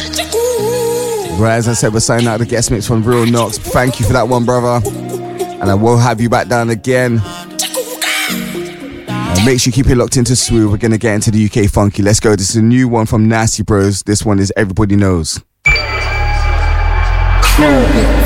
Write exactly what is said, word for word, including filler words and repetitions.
Right, as I said, we're signing out the guest mix from Real Knox. Thank you for that one, brother. And I will have you back down again. Uh, make sure you keep it locked into Smooth. We're going to get into the U K Funky. Let's go. This is a new one from Nasty Bros. This one is Everybody Knows. Cool.